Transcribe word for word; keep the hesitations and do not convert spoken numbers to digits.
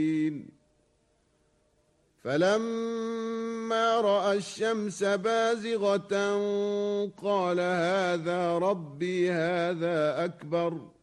فلما رأى الشمس بازغة قال هذا ربي هذا أكبر